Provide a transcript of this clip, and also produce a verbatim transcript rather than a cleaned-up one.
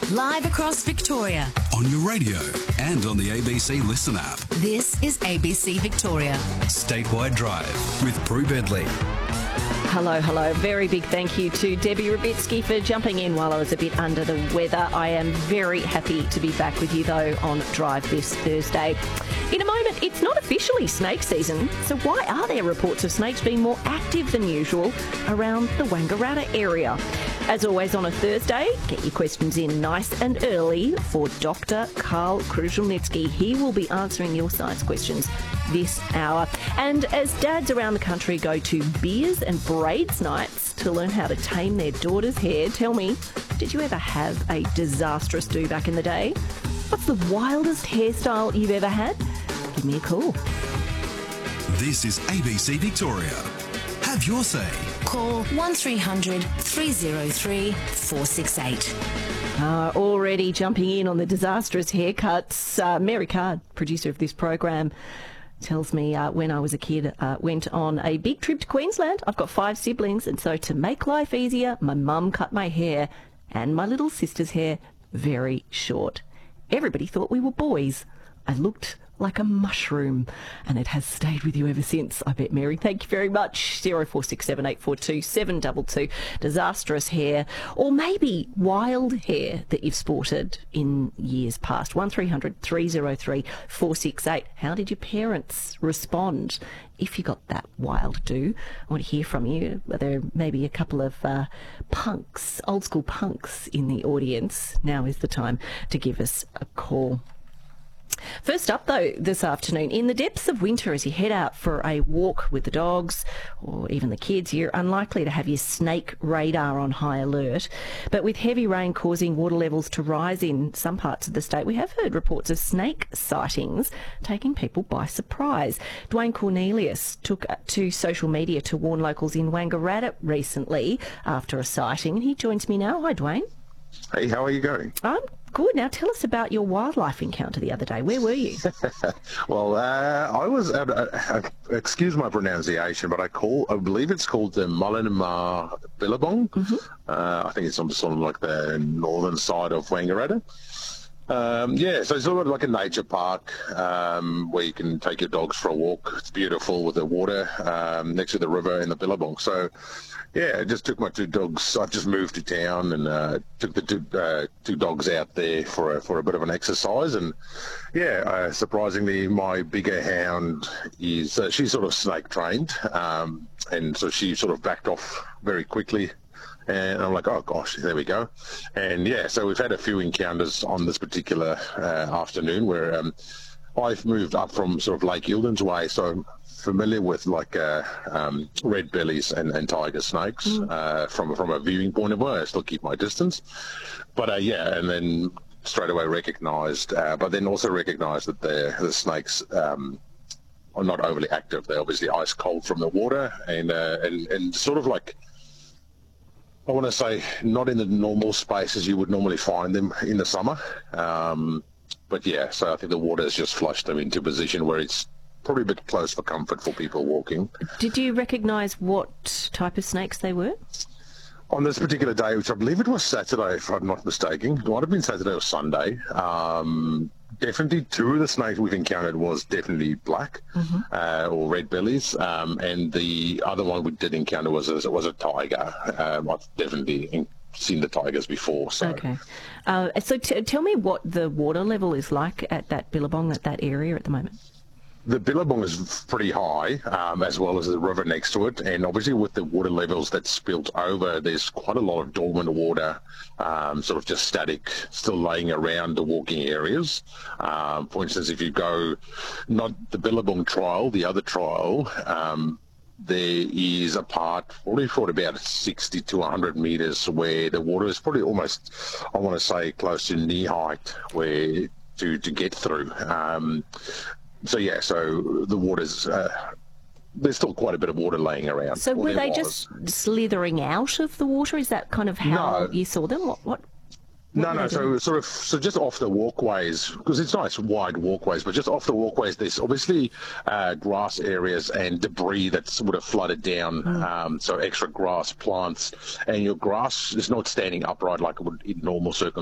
live across Victoria. On your radio and on the A B C Listen app. This is A B C Victoria. Statewide Drive with Prue Bedley. Hello, hello. Very big thank you to Debbie Rabitsky for jumping in while I was a bit under the weather. I am very happy to be back with you, though, on Drive this Thursday. In a moment, it's not officially snake season, so why are there reports of snakes being more active than usual around the Wangaratta area? As always on a Thursday, get your questions in nice and early for Doctor Karl Kruszelnicki. He will be answering your science questions this hour. And as dads around the country go to beers and braids nights to learn how to tame their daughter's hair, tell me, did you ever have a disastrous do back in the day? What's the wildest hairstyle you've ever had? Give me a call. This is A B C Victoria. Have your say. Call one three hundred three oh three four six eight. Uh, already jumping in on the disastrous haircuts. Uh, Mary Card, producer of this program, tells me uh, when I was a kid, uh, went on a big trip to Queensland. I've got five siblings, and so to make life easier, my mum cut my hair and my little sister's hair very short. Everybody thought we were boys. I looked like a mushroom, and it has stayed with you ever since, I bet, Mary. Thank you very much. zero four six seven eight four two seven two two. Disastrous hair, or maybe wild hair that you've sported in years past. one three hundred three oh three four six eight. How did your parents respond if you got that wild do? I want to hear from you. Are there maybe a couple of uh, punks, old school punks in the audience? Now is the time to give us a call. First up, though, this afternoon, in the depths of winter, as you head out for a walk with the dogs or even the kids, you're unlikely to have your snake radar on high alert. But with heavy rain causing water levels to rise in some parts of the state, we have heard reports of snake sightings taking people by surprise. Dwayne Cornelius took to social media to warn locals in Wangaratta recently after a sighting, and he joins me now. Hi, Dwayne. Hey, how are you going? I'm good. Now tell us about your wildlife encounter the other day. Where were you? well, uh, I was at, uh, uh, excuse my pronunciation, but I call, I believe it's called the Mullinamar Billabong. Mm-hmm. Uh, I think it's on sort of like the northern side of Wangaratta. Um, yeah, so it's sort of like a nature park um, where you can take your dogs for a walk. It's beautiful with the water um, next to the river in the Billabong. So, yeah, I just took my two dogs. I've just moved to town and uh, took the two, uh, two dogs out there for a, for a bit of an exercise. And, yeah, uh, surprisingly, my bigger hound is, uh, she's sort of snake trained. Um, and so she sort of backed off very quickly. And I'm like, oh, gosh, there we go. And, yeah, so we've had a few encounters on this particular uh, afternoon where um, I've moved up from sort of Lake Eildon's way, so I'm familiar with, like, uh, um, red bellies and, and tiger snakes mm. uh, from, from a viewing point of view. I still keep my distance. But, uh, yeah, and then straight away recognised, uh, but then also recognised that the, the snakes um, are not overly active. They're obviously ice cold from the water and uh, and, and sort of like, I want to say not in the normal spaces you would normally find them in the summer. Um, but yeah, so I think the water has just flushed them into a position where it's probably a bit close for comfort for people walking. Did you recognise what type of snakes they were? On this particular day, which I believe it was Saturday, if I'm not mistaken, it might have been Saturday or Sunday, um, definitely two of the snakes we've encountered was definitely black mm-hmm. uh, or red bellies, um, and the other one we did encounter was a, was a tiger. Um, I've definitely in- seen the tigers before. So. Okay. Uh, so t- tell me what the water level is like at that Billabong, at that area at the moment. The Billabong is pretty high, um, as well as the river next to it, and obviously with the water levels that spilt over, there's quite a lot of dormant water, um, sort of just static, still laying around the walking areas. Um, for instance, if you go, not the Billabong trial, the other trial, um, there is a part probably for about sixty to one hundred metres where the water is probably almost, I want to say, close to knee height where to, to get through. Um, So, yeah, so the water's, uh, there's still quite a bit of water laying around. So were they was. just slithering out of the water? Is that kind of how no. you saw them? What? what, what no, no, so sort of, so just off the walkways, because it's nice wide walkways, but just off the walkways, there's obviously uh, grass areas and debris that would have flooded down, mm. um, so extra grass, plants, and your grass is not standing upright like it would in normal circumstances.